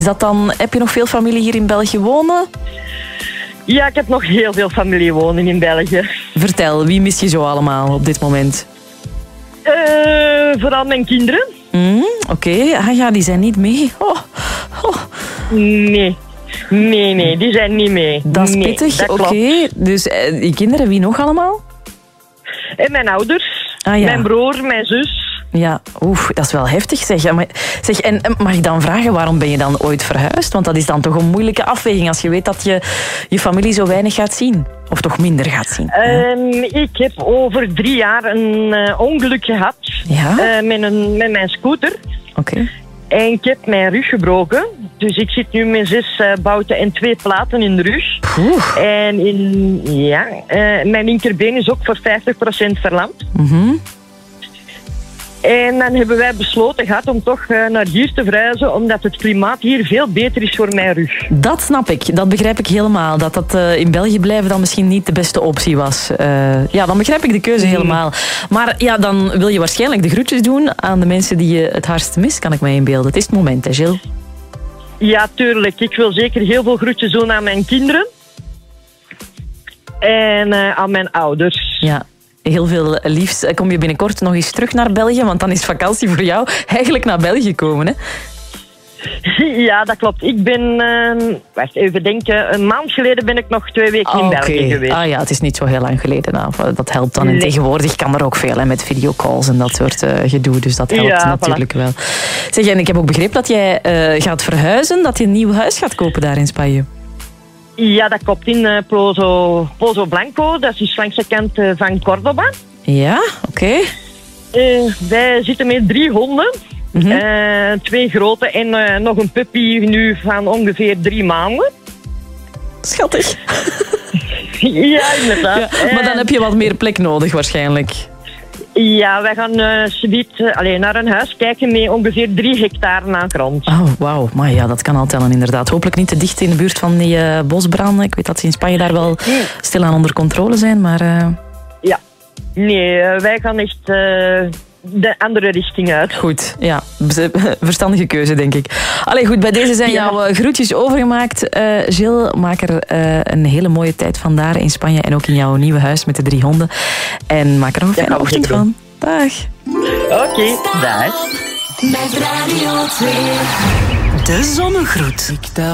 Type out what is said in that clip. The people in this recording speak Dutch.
Is dat dan, heb je nog veel familie hier in België wonen? Ja, ik heb nog heel veel familie wonen in België. Vertel, wie mis je zo allemaal op dit moment? Vooral mijn kinderen. Oké. Ah ja, die zijn niet mee. Nee, die zijn niet mee. Dat is pittig, oké. Dus die kinderen, wie nog allemaal? En mijn ouders, mijn broer, mijn zus. Ja, dat is wel heftig zeg. En mag ik dan vragen, waarom ben je dan ooit verhuisd? Want dat is dan toch een moeilijke afweging als je weet dat je familie zo weinig gaat zien. Of toch minder gaat zien. Ik heb over 3 jaar een ongeluk gehad met mijn scooter. Oké. En ik heb mijn rug gebroken. Dus ik zit nu met 6 bouten en 2 platen in de rug. En mijn linkerbeen is ook voor 50% verlamd. En dan hebben wij besloten gehad om toch naar hier te verhuizen, omdat het klimaat hier veel beter is voor mijn rug. Dat snap ik, dat begrijp ik helemaal. Dat in België blijven dan misschien niet de beste optie was. Dan begrijp ik de keuze helemaal. Maar ja, dan wil je waarschijnlijk de groetjes doen aan de mensen die je het hardst mist, kan ik me inbeelden. Het is het moment, hè, Gilles? Ja, tuurlijk. Ik wil zeker heel veel groetjes doen aan mijn kinderen. En aan mijn ouders. Ja. Heel veel liefs. Kom je binnenkort nog eens terug naar België? Want dan is vakantie voor jou eigenlijk naar België komen, hè? Ja, dat klopt. Ik ben, wacht even denken, een maand geleden ben ik nog 2 weken in België geweest. Ah ja, het is niet zo heel lang geleden. Nou, dat helpt dan. En tegenwoordig kan er ook veel hè, met videocalls en dat soort gedoe. Dus dat helpt natuurlijk wel. Zeg, en ik heb ook begrepen dat jij gaat verhuizen, dat je een nieuw huis gaat kopen daar in Spanje. Ja, dat klopt, in Pozo Blanco. Dat is langs de kant van Córdoba. Ja, oké. Wij zitten met 3 honden. 2 grote en nog een puppy nu van ongeveer 3 maanden. Schattig. Ja, inderdaad. Ja, maar dan heb je wat meer plek nodig waarschijnlijk. Ja, wij gaan naar een huis kijken met ongeveer 3 hectare aan grond. Oh, wauw. Maar ja, dat kan al tellen inderdaad. Hopelijk niet te dicht in de buurt van die bosbranden. Ik weet dat ze in Spanje daar wel stilaan onder controle zijn, maar... Ja. Nee, wij gaan echt de andere richting uit. Goed, ja. Verstandige keuze, denk ik. Allee, goed, bij deze zijn jouw groetjes overgemaakt. Gilles, maak er een hele mooie tijd van daar in Spanje en ook in jouw nieuwe huis met de 3 honden. En maak er nog een fijne ochtend van. Dag. Oké, dag. Met Radio 2. De zonnegroet.